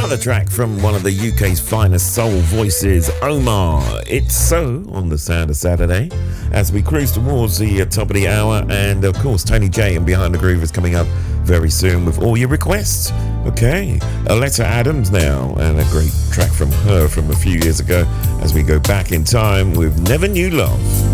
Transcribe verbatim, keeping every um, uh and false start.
Another track from one of the U K's finest soul voices, Omar. It's So on the Sound of Saturday as we cruise towards the uh, top of the hour. And of course, Tony J and Behind the Groove is coming up very soon with all your requests. Okay, Aletta Adams now, and a great track from her from a few years ago as we go back in time with Never Knew Love.